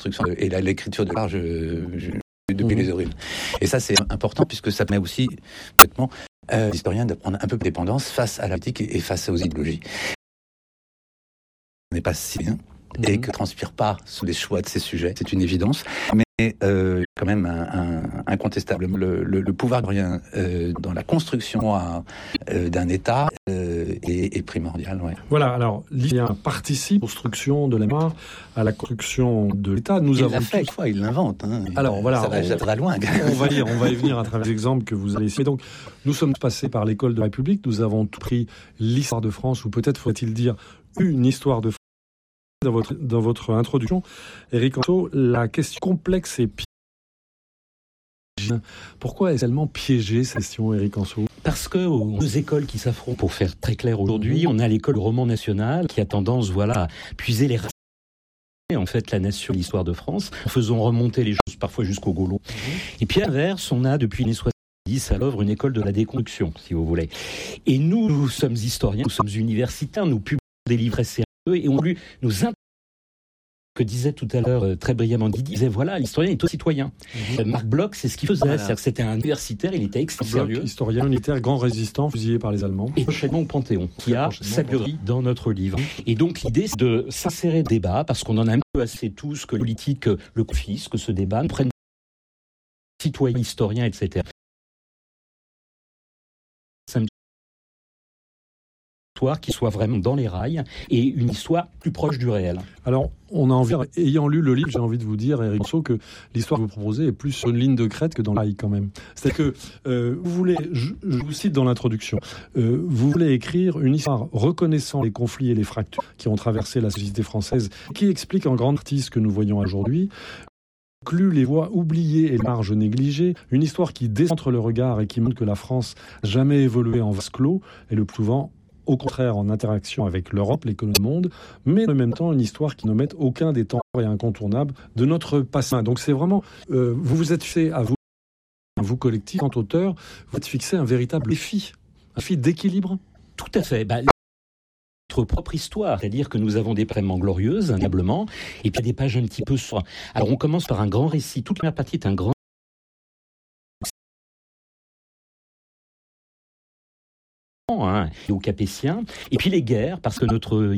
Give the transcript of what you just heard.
construction et l'écriture de l'art depuis les origines. Et ça, c'est important puisque ça permet aussi, complètement, l'historien de prendre un peu de dépendance face à la politique et face aux idéologies. On n'est pas si bien et que transpire pas sous les choix de ces sujets, c'est une évidence. Mais quand même incontestablement, le pouvoir de rien dans la construction d'un État est primordial. Ouais. Voilà, alors l'historien participe à la construction de la mémoire, à la construction de l'État. Il l'a fait une fois, il l'invente. Alors voilà, ça va loin. On va y venir à travers les exemples que vous allez citer. Donc, nous sommes passés par l'école de la République, nous avons tout pris l'histoire de France, ou peut-être faut-il dire une histoire de France. Dans votre introduction, Éric Anseau, la question complexe et piégée. Pourquoi est-ce tellement piégée cette question, Éric Anseau ? Parce que deux écoles qui s'affrontent, pour faire très clair aujourd'hui, on a l'école du roman national qui a tendance, à puiser les racines. En fait, la nation, l'histoire de France, en faisant remonter les choses parfois jusqu'au Gaulois. Et puis à l'inverse, on a depuis les années 70 à l'œuvre une école de la déconstruction, si vous voulez. Et nous sommes historiens, nous sommes universitaires, nous publions des livres sérieux et on voulu nous que disait tout à l'heure très brillamment Didier, disait voilà, l'historien est aussi citoyen. Marc Bloch, c'est ce qu'il faisait, c'est-à-dire que c'était un universitaire, il était extrêmement sérieux. Historien unitaire, grand résistant, fusillé par les Allemands. Et prochainement au Panthéon, qui a sa biographie dans notre livre. Et donc l'idée, c'est de s'insérer le débat, parce qu'on en a un peu assez tous que le politique le confisque, que ce débat ne prenne citoyen, historien, etc. Qui soit vraiment dans les rails et une histoire plus proche du réel. Alors, on a envie, ayant lu le livre, j'ai envie de vous dire, Éric Anseau, que l'histoire que vous proposez est plus sur une ligne de crête que dans le rail quand même. C'est-à-dire que vous voulez, je vous cite dans l'introduction, vous voulez écrire une histoire reconnaissant les conflits et les fractures qui ont traversé la société française, qui explique en grande partie ce que nous voyons aujourd'hui, inclut les voies oubliées et les marges négligées, une histoire qui décentre le regard et qui montre que la France n'a jamais évolué en vase clos, et le plus souvent au contraire en interaction avec l'Europe, l'économie du monde, mais en même temps une histoire qui ne met aucun des temps et incontournables de notre passé. Donc c'est vraiment, vous vous êtes fixé à vous collectif, en auteur, vous êtes fixé un véritable défi, un défi d'équilibre. Tout à fait. Notre propre histoire, c'est-à-dire que nous avons des vraiment glorieuses, indéniablement, et puis des pages un petit peu sombres. Alors on commence par un grand récit, toute la première partie est un grand aux Capétiens, et puis les guerres, parce que notre